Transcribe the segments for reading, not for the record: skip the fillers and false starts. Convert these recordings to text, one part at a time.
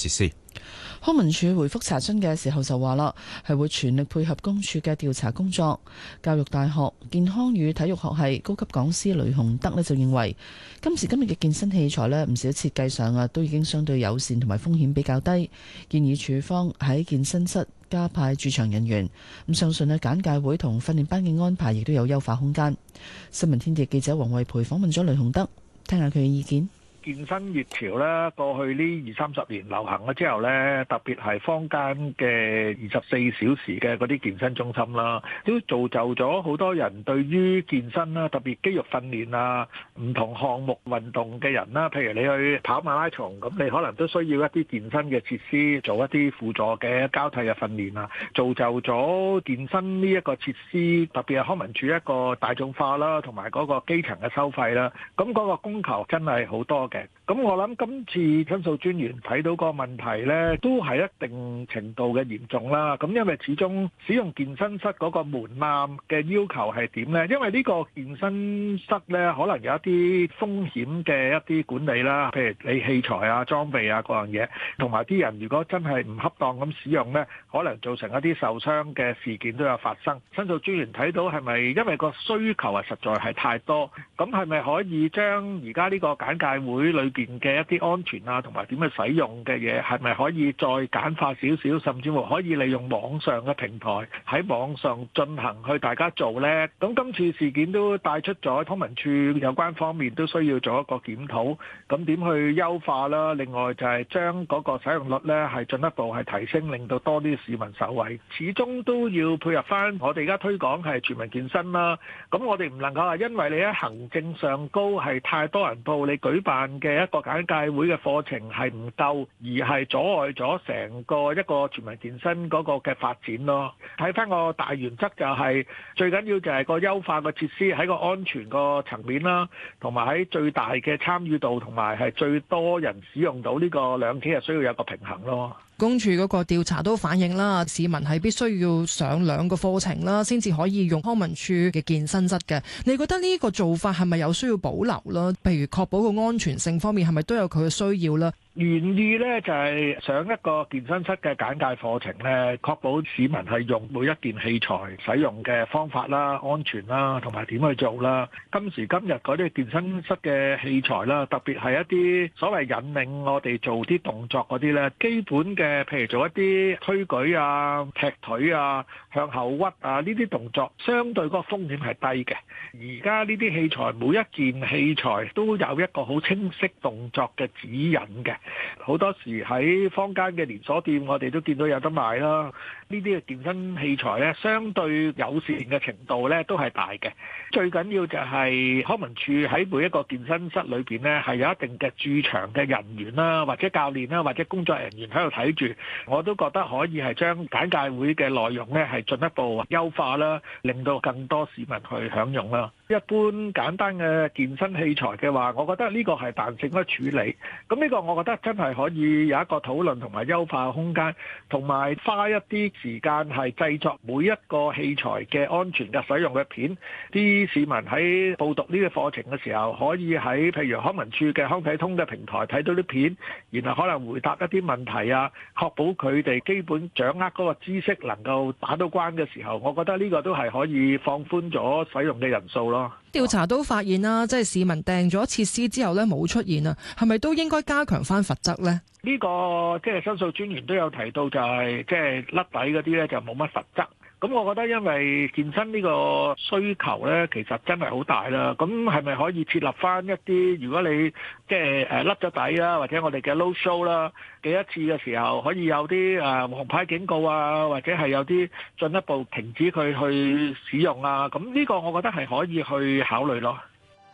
設施。 康文署回覆查詢嘅時候就話啦，係會全力配合公署嘅調查工作。教育大學健康與體育學系高級講師雷雄德呢就認為，今時今日嘅健身器材呢，唔少設計上都已經相對友善同埋風險比較低，建議處方喺健身室加派駐場人員。咁相信簡介會同訓練班嘅安排亦都有優化空間。新聞天地記者黃慧培訪問咗雷雄德，聽下佢嘅意見。 健身熱潮咧，過去呢20-30年流行咗之後咧，特別係坊間嘅24小時嘅嗰啲健身中心啦，都造就咗好多人對於健身啦，特別肌肉訓練啊，唔同項目運動嘅人啦，譬如你去跑馬拉松，咁你可能都需要一啲健身嘅設施，做一啲輔助嘅交替嘅訓練啊，造就咗健身呢一個設施，特別係康文署一個大眾化啦，同埋嗰個基層嘅收費啦，咁嗰個供求真係好多。咁我諗今次申訴專員睇到個問題呢，都係一定程度嘅嚴重啦。咁因為始終使用健身室嗰個門檻嘅要求係點呢？因為呢個健身室呢，可能有一啲風險嘅一啲管理啦，譬如你器材啊、裝備啊嗰樣嘢，同埋啲人如果真係唔恰當咁使用呢，可能造成一啲受傷嘅事件都有發生。申訴專員睇到係咪因為個需求實在係太多，咁係咪可以將而家呢個簡介會裏邊嘅一啲安全啊，同埋點去使用嘅嘢，係咪可以再簡化少少，甚至乎可以利用網上嘅平台喺網上進行去大家做呢？咁今次事件都帶出咗康文署有關方面都需要做一個檢討，咁點去優化啦？另外就係將嗰個使用率呢係進一步係提升，令到多啲市民受惠。始終都要配合翻我哋而家推廣係全民健身啦。咁我哋唔能夠話因為你喺行政上高係太多人報，你舉辦嘅一個簡介會嘅課程係唔夠，而係阻礙咗成個一個全民健身嗰個嘅發展咯。睇翻個大原則就係最緊要就係個優化個設施喺個安全個層面啦，同埋喺最大嘅參與度同埋係最多人使用到呢個兩者係需要有個平衡咯。 公署嗰個調查都反映啦，市民係必須要上2個課程啦，先至可以用康文署嘅健身室嘅。你覺得呢個做法係咪有需要保留啦？譬如確保個安全性方面，係咪都有佢嘅需要啦？ 原意呢就係上一個健身室嘅簡介課程呢，確保市民係用每一件器材使用嘅方法啦、安全啦，同埋點去做啦。今時今日嗰啲健身室嘅器材啦，特別係一啲所謂引領我哋做啲動作嗰啲呢，基本嘅譬如做一啲推舉啊、踢腿啊、向後屈啊呢啲動作，相對嗰個風險係低嘅。而家呢啲器材每一件器材都有一個好清晰動作嘅指引嘅。好多時喺坊間嘅連鎖店，我哋都見到有得賣啦。呢啲嘅健身器材咧，相對友善嘅程度咧都係大嘅。最緊要就係康文署喺每一個健身室裏邊咧，係有一定嘅駐場嘅人員啦，或者教練啦，或者工作人員喺度睇住。我都覺得可以係將簡介會嘅內容咧係進一步優化啦，令到更多市民去享用啦。一般簡單嘅健身器材嘅話，我覺得呢個係彈性嘅處理。咁呢個我覺得真係可以有一個討論同埋優化嘅空間，同埋花一啲時間係製作每一個器材嘅安全嘅使用嘅片。啲市民喺報讀呢個課程嘅時候，可以喺譬如康文署嘅康體通嘅平台睇到啲片，然後可能回答一啲問題啊，確保佢哋基本掌握嗰個知識能夠打到關嘅時候，我覺得呢個都係可以放寬咗使用嘅人數咯。 調查都發現啦，即係市民訂咗設施之後咧冇出現啊，係咪都應該加強翻罰則呢？ 呢個即係申訴專員都有提到，就係即係甩底嗰啲咧就冇乜罰則。咁我覺得因為健身呢個需求咧，其實真係好大啦。咁係咪可以設立翻一啲，如果你即係甩咗底啦，或者我哋嘅 no show 啦嘅一次嘅時候，可以有啲黃牌警告啊，或者係有啲進一步停止佢去使用啊。咁呢個我覺得係可以去考慮咯。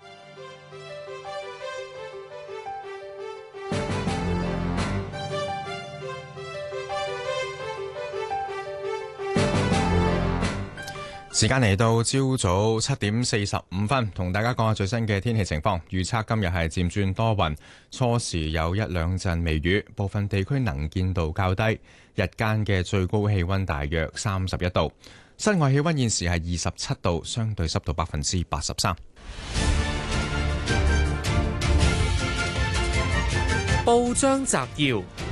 時間嚟到朝早7:45，同大家講下最新嘅天氣情況。預測今日係漸轉多雲，初時有1-2陣微雨，部分地區能見度較低。日間嘅最高氣溫大約31度，室外氣溫現時係27度，相對濕度83%。 報章摘要。